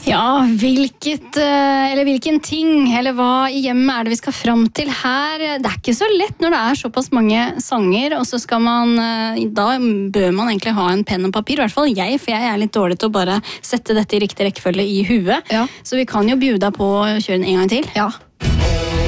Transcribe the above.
Ja, hvilken ting, eller hva i hjemmet er det vi skal fram til her? Det er ikke så lett når det er såpass mange sanger, og så skal man, da bør man egentlig ha en penn og papir, i hvert fall jeg, for jeg er litt dårlig til å bare sette dette i riktig rekkefølge i huet. Ja. Så vi kan jo bjuda på å kjøre den en gang til. Ja,